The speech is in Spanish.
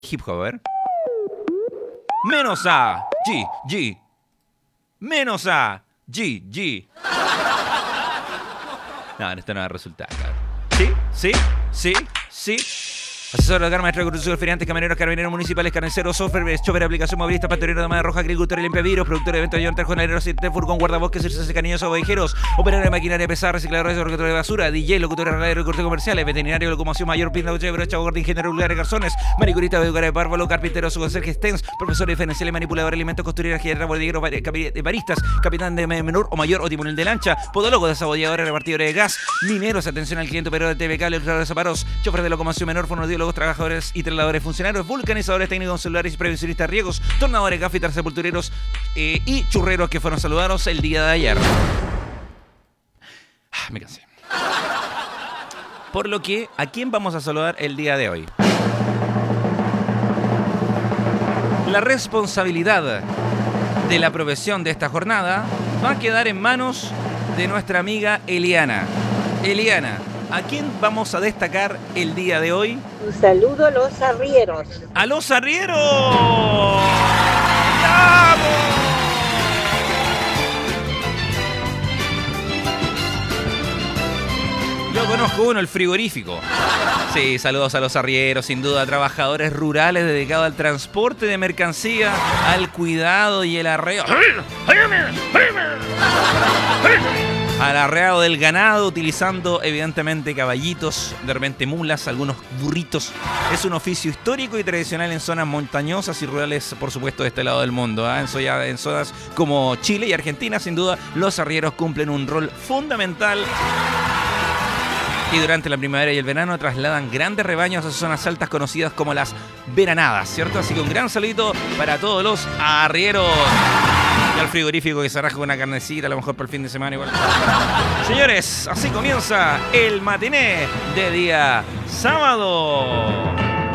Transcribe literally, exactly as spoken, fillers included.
hip hop, a ver. Menos A, G, G. Menos A, G, G. No, esto no va a resultar, cabrón. Sí, sí, sí, sí. Asesor de hogar, maestro de construcción, feriantes, camareros, carabineros municipales, carniceros, software, chofer, aplicación movilista, pastorero de madera roja, agricultor y limpia vidrios, productor de eventos de llantas, jornaleros, asistente, furgón, guardabosques, circenses, caniños, ovejeros, operador de maquinaria pesada, recicladores, recolector de basura, D J, locutor de radio, corte comerciales, veterinario, locomoción mayor, pinta, coche, brocha, gordo, ingeniero, regular, garzones, manicurista, educar de párvulo, carpintero, conserje, stens, profesor diferencial, manipulador, alimentos, costurera, general, bodeguero, baristas, capitán de menor o mayor o timonel de lancha, podólogo, desabolladores, repartidores de gas, mineros, atención al cliente, operador de T V, cable, operadores de zapatos, chofer de locomoción menor, fonodiólogos, trabajadores y trasladadores funcionarios, vulcanizadores técnicos celulares y previsionistas de riesgos, tornadores, gafitas, sepultureros eh, y churreros que fueron saludados el día de ayer. Ah, me cansé. Por lo que, ¿a quién vamos a saludar el día de hoy? La responsabilidad de la profesión de esta jornada va a quedar en manos de nuestra amiga Eliana. Eliana, ¿a quién vamos a destacar el día de hoy? Un saludo a los arrieros. ¡A los arrieros! ¡Bravo! Yo conozco uno, el frigorífico. Sí, saludos a los arrieros, sin duda, trabajadores rurales dedicados al transporte de mercancía, al cuidado y el arreo. Al arreado del ganado, utilizando evidentemente caballitos, de repente mulas, algunos burritos. Es un oficio histórico y tradicional en zonas montañosas y rurales, por supuesto, de este lado del mundo. ¿eh? En, soya, en zonas como Chile y Argentina, sin duda, los arrieros cumplen un rol fundamental. Y durante la primavera y el verano trasladan grandes rebaños a zonas altas conocidas como las veranadas, ¿cierto? Así que un gran saludito para todos los arrieros. Y al frigorífico que se arrasca una carnecita, a lo mejor para el fin de semana igual. Señores, así comienza el matiné de día sábado.